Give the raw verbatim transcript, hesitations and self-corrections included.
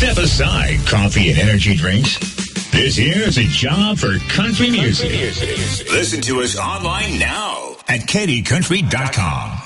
Step aside coffee and energy drinks. This here is a job for country music. Listen to us online now at Katie Country dot com.